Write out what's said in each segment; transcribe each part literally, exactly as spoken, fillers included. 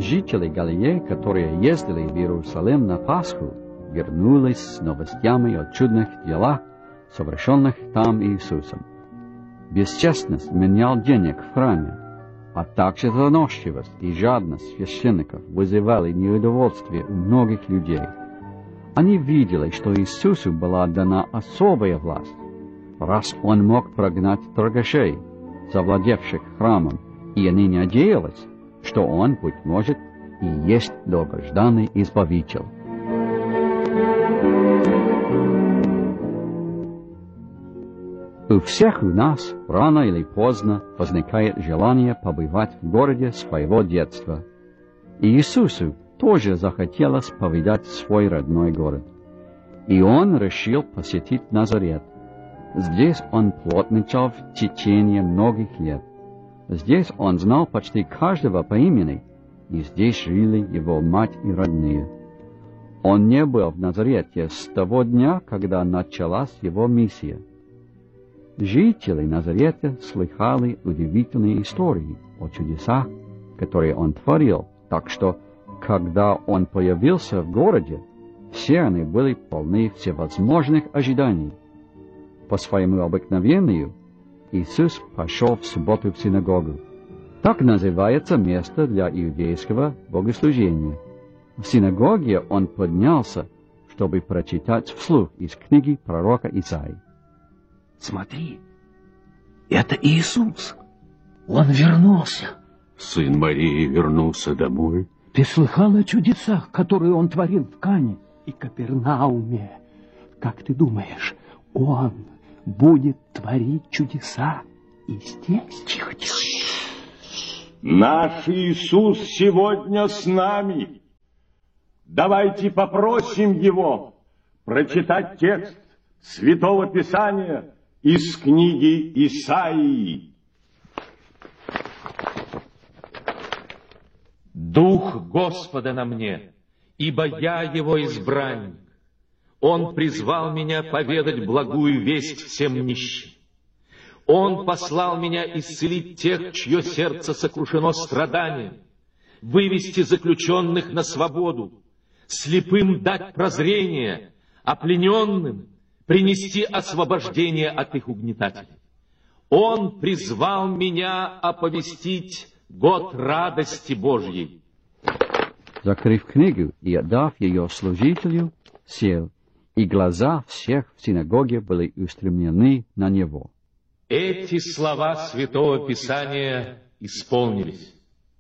жители Галилеи, которые ездили в Иерусалим на Пасху, вернулись с новостями о чудных делах, совершенных там Иисусом. Бесчестность менял денег в храме, а также заносчивость и жадность священников вызывали неудовольствие у многих людей. Они видели, что Иисусу была дана особая власть, раз Он мог прогнать торгашей, завладевших храмом, и они надеялись, что Он, быть может, и есть долгожданный Избавитель. У всех у нас рано или поздно возникает желание побывать в городе своего детства. И Иисусу тоже захотелось повидать свой родной город. И Он решил посетить Назарет. Здесь Он плотничал в течение многих лет. Здесь Он знал почти каждого по имени, и здесь жили его мать и родные. Он не был в Назарете с того дня, когда началась его миссия. Жители Назарета слыхали удивительные истории о чудесах, которые Он творил, так что, когда Он появился в городе, все они были полны всевозможных ожиданий. По своему обыкновению Иисус пошел в субботу в синагогу. Так называется место для иудейского богослужения. В синагоге Он поднялся, чтобы прочитать вслух из книги пророка Исаии. Смотри, это Иисус. Он вернулся. Сын Марии вернулся домой. Ты слыхал о чудесах, которые Он творил в Кане и Капернауме? Как ты думаешь, Он будет творить чудеса и здесь? Тихо, тихо. Наш Иисус сегодня с нами. Давайте попросим Его прочитать текст Святого Писания из книги Исаии. Дух Господа на мне, ибо я Его избранник. Он призвал меня поведать благую весть всем нищим. Он послал меня исцелить тех, чье сердце сокрушено страданием, вывести заключенных на свободу, слепым дать прозрение, а плененным принести освобождение от их угнетателей. Он призвал меня оповестить год радости Божьей. Закрыв книгу и отдав ее служителю, сел, и глаза всех в синагоге были устремлены на него. Эти слова Святого Писания исполнились.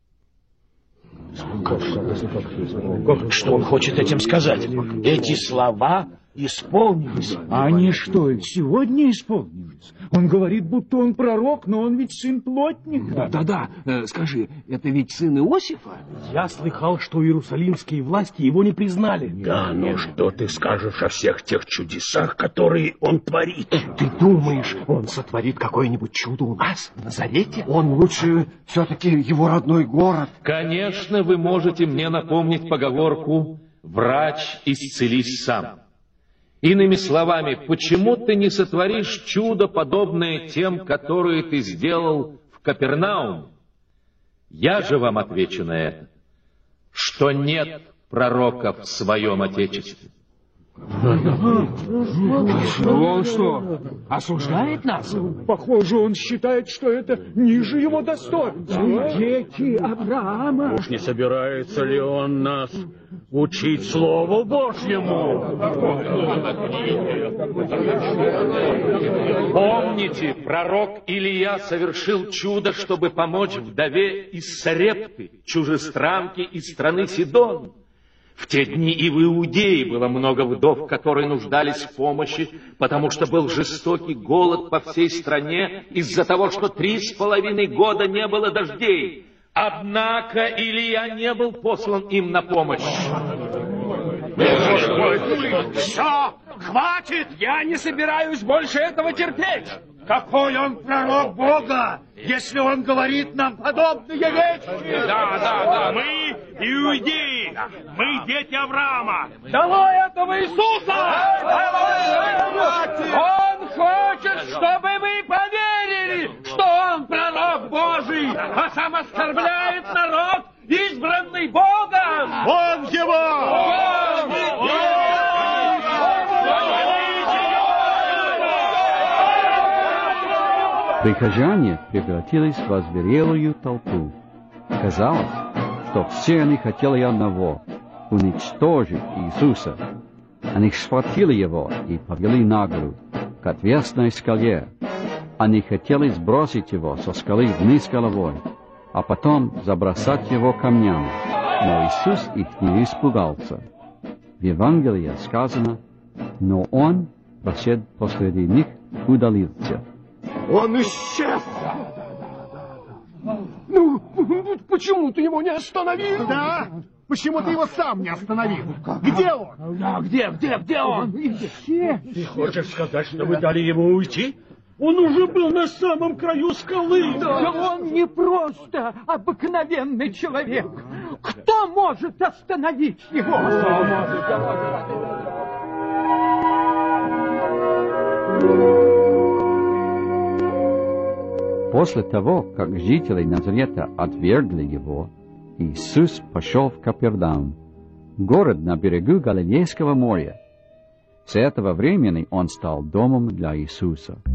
Что он хочет этим сказать? Эти слова исполнились. А они что, сегодня исполнились? Он говорит, будто он пророк, но он ведь сын плотника. Да-да, э, скажи, это ведь сын Иосифа? Я слыхал, что иерусалимские власти его не признали. Да, но что ты скажешь о всех тех чудесах, которые он творит? Ты думаешь, он сотворит какое-нибудь чудо у нас, в Назарете? Он лучше все-таки его родной город. Конечно, вы можете мне напомнить поговорку «Врач, исцелись сам». Иными словами, почему ты не сотворишь чудо, подобное тем, которые ты сделал в Капернауме? Я же вам отвечу на это, что нет пророка в своем Отечестве. Он что, осуждает нас? Похоже, он считает, что это ниже его достоинства. Дети Авраама. Уж не собирается ли он нас учить Слову Божьему? Помните, пророк Илия совершил чудо, чтобы помочь вдове из Сарепты, чужестранке из страны Сидон. В те дни и в Иудее было много вдов, которые нуждались в помощи, потому что был жестокий голод по всей стране из-за того, что три с половиной года не было дождей. Однако Илия не был послан им на помощь. Все, хватит! Я не собираюсь больше этого терпеть! Какой он пророк Бога, если он говорит нам подобные вещи? Да, да, да, мы иудеи, мы дети Авраама. Долой этого Иисуса! Он хочет, чтобы вы поверили, что он пророк Божий, а сам оскорбляет народ, избранный Богом. Прихожане превратились в озверелую толпу. Казалось, что все они хотели одного — уничтожить Иисуса. Они схватили его и повели на гору, к отвесной скале. Они хотели сбросить его со скалы вниз головой, а потом забросать его камнями. Но Иисус их не испугался. В Евангелии сказано: но он, прошед посреди них, удалился. Он исчез! Ну, почему ты его не остановил? Да? Почему ты его сам не остановил? Где он? Да, где, где, где он? Исчез. Ты хочешь сказать, что вы дали ему уйти? Он уже был на самом краю скалы. Да он не просто обыкновенный человек. Кто может остановить его? После того, как жители Назарета отвергли его, Иисус пошел в Капернаум, город на берегу Галилейского моря. С этого времени он стал домом для Иисуса.